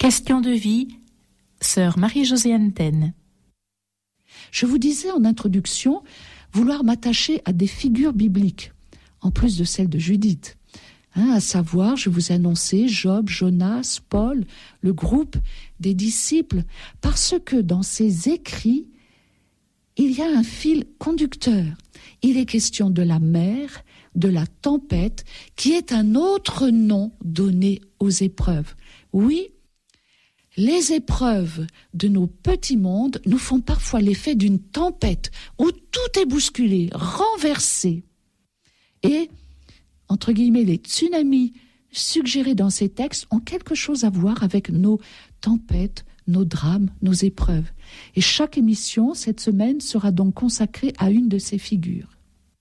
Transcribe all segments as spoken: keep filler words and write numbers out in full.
Question de vie, sœur Marie-Josée Anten. Je vous disais en introduction vouloir m'attacher à des figures bibliques, en plus de celles de Judith. Hein, à savoir, je vous ai annoncé Job, Jonas, Paul, le groupe des disciples, parce que dans ces écrits, il y a un fil conducteur. Il est question de la mer, de la tempête, qui est un autre nom donné aux épreuves. Oui, les épreuves de nos petits mondes nous font parfois l'effet d'une tempête où tout est bousculé, renversé. Et, entre guillemets, les tsunamis suggérés dans ces textes ont quelque chose à voir avec nos tempêtes, nos drames, nos épreuves. Et chaque émission, cette semaine, sera donc consacrée à une de ces figures.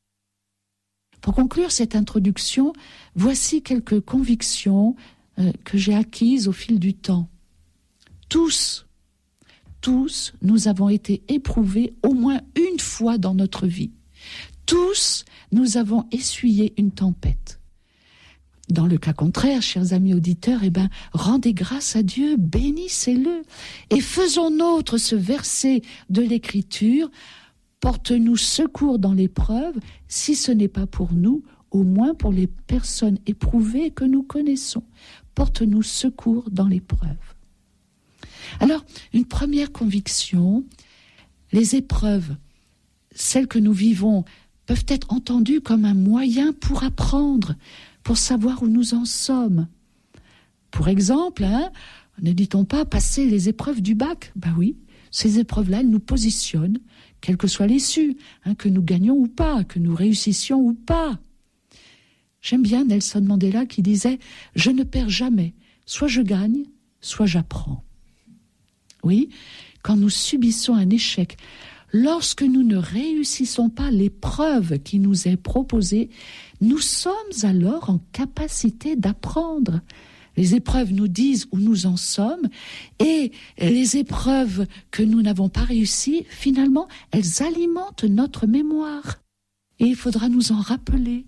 Pour conclure cette introduction, voici quelques convictions euh, que j'ai acquises au fil du temps. Tous, tous, nous avons été éprouvés au moins une fois dans notre vie. Tous, nous avons essuyé une tempête. Dans le cas contraire, chers amis auditeurs, eh ben, rendez grâce à Dieu, bénissez-le et faisons nôtre ce verset de l'Écriture. Porte-nous secours dans l'épreuve, si ce n'est pas pour nous, au moins pour les personnes éprouvées que nous connaissons. Porte-nous secours dans l'épreuve. Alors, une première conviction, les épreuves, celles que nous vivons, peuvent être entendues comme un moyen pour apprendre, pour savoir où nous en sommes. Pour exemple, hein, ne dit-on pas passer les épreuves du bac ? Ben oui, ces épreuves-là, elles nous positionnent, quelle que soit l'issue, hein, que nous gagnions ou pas, que nous réussissions ou pas. J'aime bien Nelson Mandela qui disait « Je ne perds jamais, soit je gagne, soit j'apprends ». Oui, quand nous subissons un échec, lorsque nous ne réussissons pas l'épreuve qui nous est proposée, nous sommes alors en capacité d'apprendre. Les épreuves nous disent où nous en sommes et les épreuves que nous n'avons pas réussies, finalement, elles alimentent notre mémoire. Et il faudra nous en rappeler.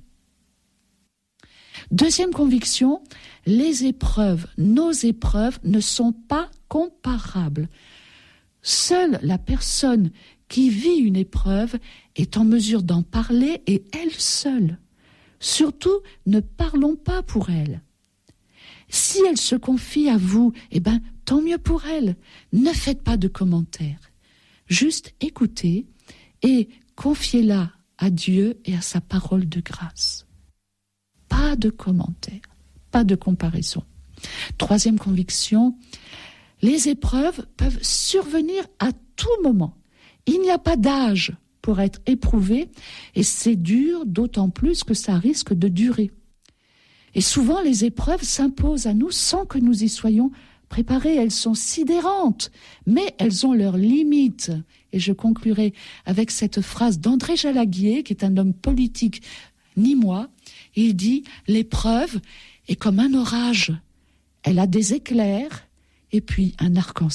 Deuxième conviction, les épreuves, nos épreuves ne sont pas comparables. Seule la personne qui vit une épreuve est en mesure d'en parler et elle seule. Surtout, ne parlons pas pour elle. Si elle se confie à vous, eh ben, tant mieux pour elle. Ne faites pas de commentaires. Juste écoutez et confiez-la à Dieu et à sa parole de grâce. Pas de commentaires, pas de comparaison. Troisième conviction, les épreuves peuvent survenir à tout moment. Il n'y a pas d'âge pour être éprouvé et c'est dur, d'autant plus que ça risque de durer. Et souvent, les épreuves s'imposent à nous sans que nous y soyons préparés. Elles sont sidérantes, mais elles ont leurs limites. Et je conclurai avec cette phrase d'André Jalaguier, qui est un homme politique nîmois. Il dit « L'épreuve est comme un orage. Elle a des éclairs et puis un arc-en-ciel. »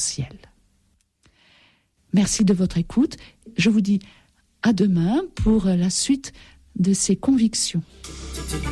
Merci de votre écoute. Je vous dis à demain pour la suite de ces convictions.